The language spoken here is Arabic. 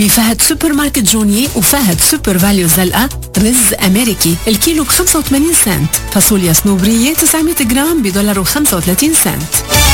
بفهد سوبر ماركت جوني وفهد سوبر فاليو زلقة. رز أمريكي الكيلو ب85 سنت. فاصوليا صنوبرية 900 جرام $1.35.